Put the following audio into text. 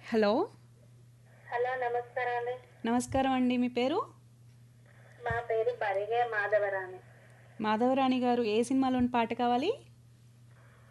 Hello. Hello నమస్కారం అండి. నమస్కారం అండి. మీ పేరు? మా పేరు బరిగే మాధవరాణి. మాధవరాణి గారు, ఏ సినిమాలోని పాట కావాలి?